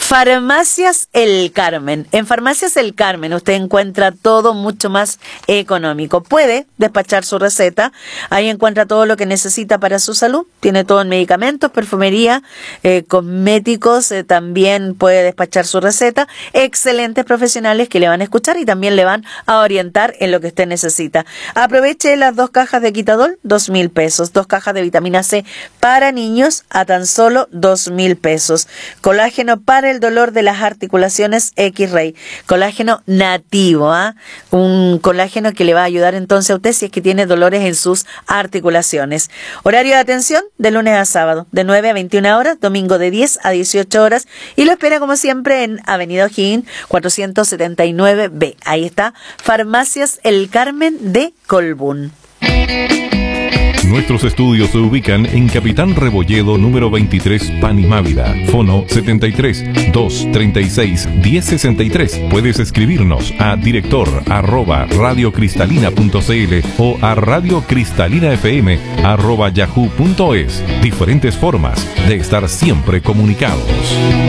Farmacias El Carmen. En Farmacias El Carmen usted encuentra todo mucho más económico. Puede despachar su receta. Ahí encuentra todo lo que necesita para su salud. Tiene todo en medicamentos, perfumería, cosméticos. También puede despachar su receta. Excelentes profesionales que le van a escuchar y también le van a orientar en lo que usted necesita. Aproveche las 2 cajas de Quitadol, 2.000 pesos. 2 cajas de vitamina C para niños a tan solo 2.000 pesos. Colágeno para el dolor de las articulaciones X-Ray. Colágeno nativo, un colágeno que le va a ayudar entonces a usted si es que tiene dolores en sus articulaciones. Horario de atención de lunes a sábado, de 9 a 21 horas, domingo de 10 a 18 horas y lo espera como siempre en Avenida O'Higgins 479B. Ahí está, Farmacias El Carmen de Colbún. Nuestros estudios se ubican en Capitán Rebolledo número 23, Panimávida. Fono 73 236 1063. Puedes escribirnos a director@radiocristalina.cl o a radiocristalina.fm@yahoo.es. Diferentes formas de estar siempre comunicados.